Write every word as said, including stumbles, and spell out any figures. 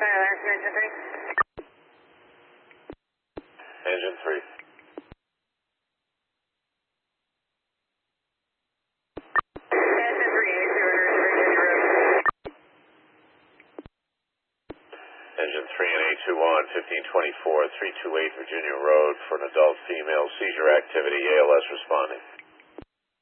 Engine three. Engine three and eight two one, fifteen twenty-four, three two eight Virginia Road for an adult female seizure activity, A L S responding.